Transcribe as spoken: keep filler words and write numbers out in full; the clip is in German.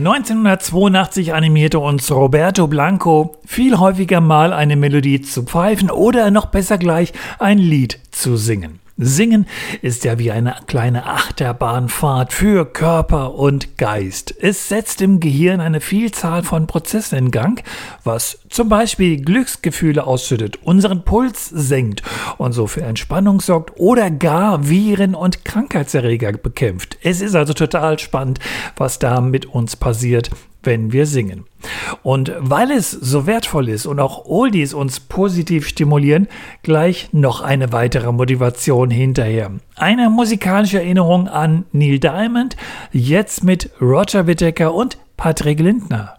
neunzehnhundertzweiundachtzig animierte uns Roberto Blanco, viel häufiger mal eine Melodie zu pfeifen oder noch besser gleich ein Lied zu singen. Singen ist ja wie eine kleine Achterbahnfahrt für Körper und Geist. Es setzt im Gehirn eine Vielzahl von Prozessen in Gang, was zum Beispiel Glücksgefühle ausschüttet, unseren Puls senkt und so für Entspannung sorgt oder gar Viren und Krankheitserreger bekämpft. Es ist also total spannend, was da mit uns passiert, wenn wir singen. Und weil es so wertvoll ist und auch Oldies uns positiv stimulieren, gleich noch eine weitere Motivation hinterher. Eine musikalische Erinnerung an Neil Diamond, jetzt mit Roger Whittaker und Patrick Lindner.